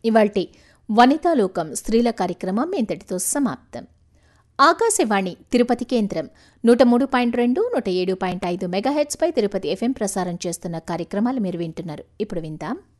ఇవాల్టి వనితాలోకం స్త్రీల కార్యక్రమం ఇంతటితో సమాప్తం. ఆకాశవాణి తిరుపతి కేంద్రం 103.2, 107.5 మెగాహెర్ట్జ్ పై తిరుపతి FM ప్రసారం చేస్తున్న కార్యక్రమాలు మీరు వింటున్నారు. ఇప్పుడు విందాం